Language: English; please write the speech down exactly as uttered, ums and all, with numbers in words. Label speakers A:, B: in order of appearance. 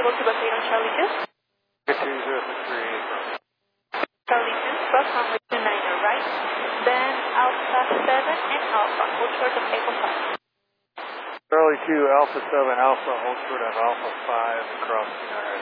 A: available to Bus eight on Charlie two.
B: two zero three.
A: Charlie two, cross runway two nine right, then Alpha seven and Alpha, hold short of Echo five.
B: Charlie two, Alpha seven, Alpha, hold short of Alpha five, across two nine.